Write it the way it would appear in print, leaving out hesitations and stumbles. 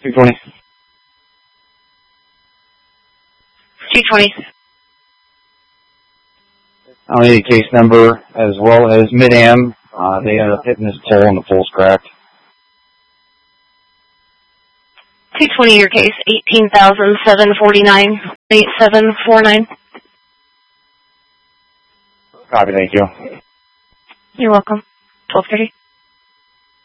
220. 220. I'll need a case number as well as Mid-Am. They ended up hitting this pole and the pole's cracked. 220 your case, 18,749, 8749. Copy, thank you. You're welcome. 1230.